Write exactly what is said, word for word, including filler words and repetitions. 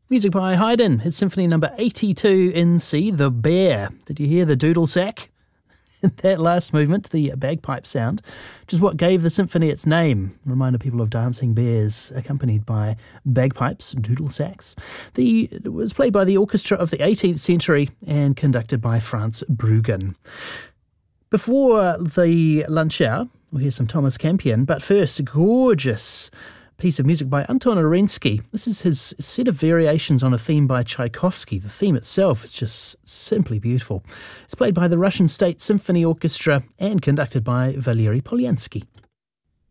Music by Haydn, his symphony number eighty-two in C, The Bear. Did you hear the doodle sack? In that last movement, the bagpipe sound, which is what gave the symphony its name, reminded people of dancing bears accompanied by bagpipes, doodle sacks. The, it was played by the orchestra of the eighteenth century and conducted by Franz Bruggen. Before the lunch hour, we'll hear some Thomas Campion, but first, a gorgeous piece of music by Anton Orensky. This is his set of variations on a theme by Tchaikovsky. The theme itself is just simply beautiful. It's played by the Russian State Symphony Orchestra and conducted by Valery Polyansky.